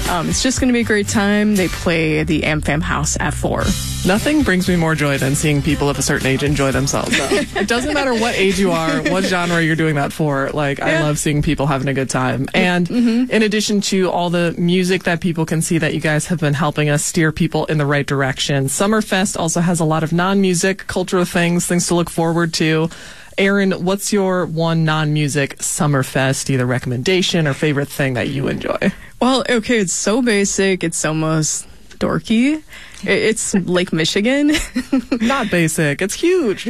It's just going to be a great time. They play the AmFam House at 4. Nothing brings me more joy than seeing people of a certain age enjoy themselves. Though. It doesn't matter what age you are, what genre you're doing that for. Like, I love seeing people having a good time. And in addition to all the music that people can see that you guys have been helping us steer people in the right direction, Summerfest also has a lot of non-music cultural things to look forward to. Aaron, what's your one non-music Summerfest, either recommendation or favorite thing that you enjoy? Well, okay, it's so basic. It's almost dorky. It's Lake Michigan. Not basic. It's huge.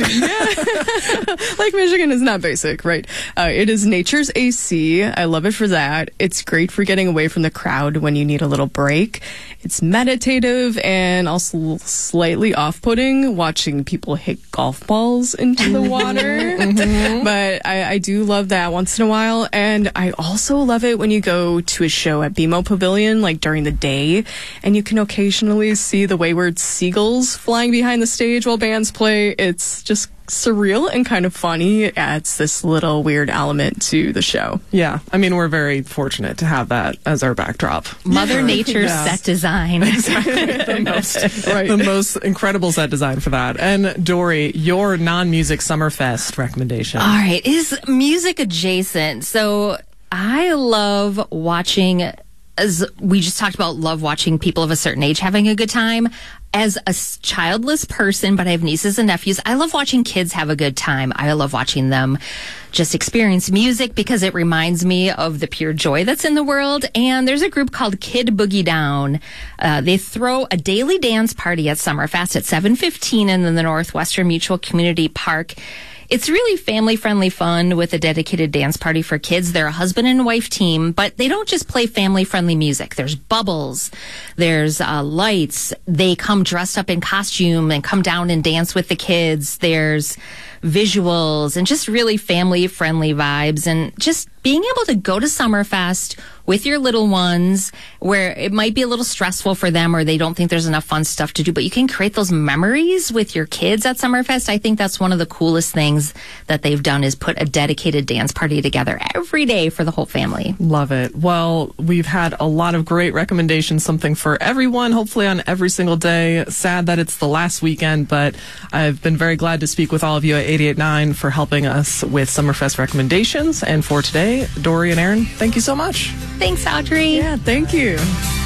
Lake Michigan is not basic, right? It is nature's AC. I love it for that. It's great for getting away from the crowd when you need a little break. It's meditative and also slightly off-putting watching people hit golf balls into the water. But I do love that once in a while. And I also love it when you go to a show at BMO Pavilion, like during the day, and you can occasionally see the wayward seagulls flying behind the stage while bands play. It's just surreal and kind of funny. It adds this little weird element to the show. Yeah, I mean, we're very fortunate to have that as our backdrop. Mother Nature's set design. Exactly. The most incredible set design for that. And Dory, your non-music Summerfest recommendation. All right, is music adjacent. So I love watching, as we just talked about, love watching people of a certain age having a good time. As a childless person, but I have nieces and nephews, I love watching kids have a good time. I love watching them just experience music because it reminds me of the pure joy that's in the world. And there's a group called Kid Boogie Down. They throw a daily dance party at Summerfest at 7:15 in the Northwestern Mutual Community Park. It's really family-friendly fun with a dedicated dance party for kids. They're a husband and wife team, but they don't just play family-friendly music. There's bubbles, there's lights. They come dressed up in costume and come down and dance with the kids. There's visuals and just really family-friendly vibes. And just being able to go to Summerfest with your little ones where it might be a little stressful for them or they don't think there's enough fun stuff to do, but you can create those memories with your kids at Summerfest. I think that's one of the coolest things that they've done is put a dedicated dance party together every day for the whole family. Love it. Well, we've had a lot of great recommendations, something for everyone, hopefully on every single day. Sad that it's the last weekend, but I've been very glad to speak with all of you at 88.9 for helping us with Summerfest recommendations. And for today, Dory and Aaron, thank you so much. Thanks, Audrey. Yeah, thank you.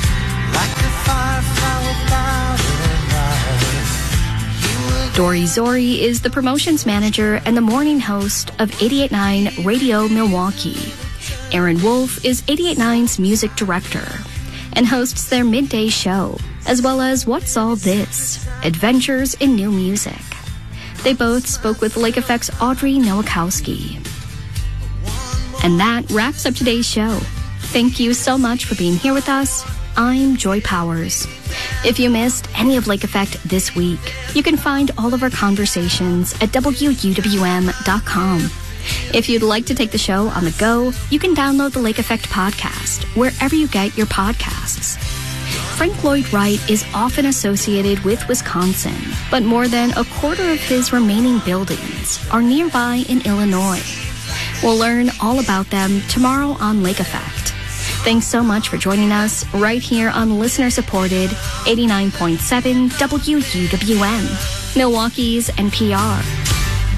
Dory Zori is the promotions manager and the morning host of 88.9 Radio Milwaukee. Aaron Wolf is 88.9's music director and hosts their midday show, as well as What's All This? Adventures in New Music. They both spoke with Lake Effect's Audrey Nowakowski. And that wraps up today's show. Thank you so much for being here with us. I'm Joy Powers. If you missed any of Lake Effect this week, you can find all of our conversations at WUWM.com. If you'd like to take the show on the go, you can download the Lake Effect podcast wherever you get your podcasts. Frank Lloyd Wright is often associated with Wisconsin, but more than a quarter of his remaining buildings are nearby in Illinois. We'll learn all about them tomorrow on Lake Effect. Thanks so much for joining us right here on listener-supported 89.7 WUWM, Milwaukee's NPR.